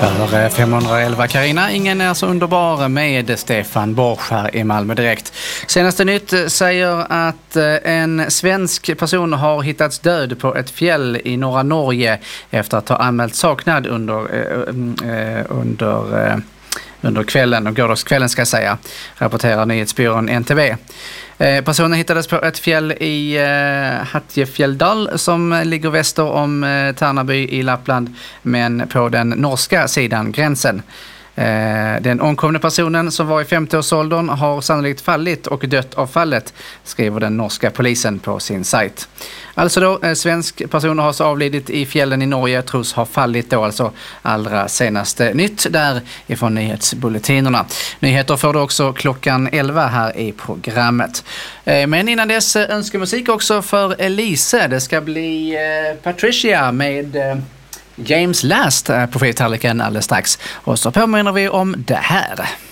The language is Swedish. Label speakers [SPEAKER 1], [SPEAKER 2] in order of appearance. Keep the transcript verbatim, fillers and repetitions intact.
[SPEAKER 1] För femhundraelva Carina, ingen är så underbar med Stefan Borsch här i Malmö Direkt. Senaste nytt säger att en svensk person har hittats död på ett fjäll i norra Norge efter att ha anmält saknad under, eh, under, eh, under kvällen, och gårdagskvällen ska jag säga, rapporterar nyhetsbyrån N T V. Personen hittades på ett fjäll i eh, Hattjefjelldal som ligger väster om eh, Tärnaby i Lappland, men på den norska sidan gränsen. Eh, den omkomna personen, som var i femtioårsåldern, har sannolikt fallit och dött av fallet, skriver den norska polisen på sin sajt. Alltså då, eh, svensk personer har så avlidit i fjällen i Norge, tros ha fallit då, alltså allra senaste nytt där ifrån nyhetsbulletinerna. Nyheter får du också klockan elva här i programmet. Eh, men innan dess eh, önskemusik också för Elise. Det ska bli eh, Patricia med eh, James Last på Fritaliken alldeles strax. Och så påminner vi om det här.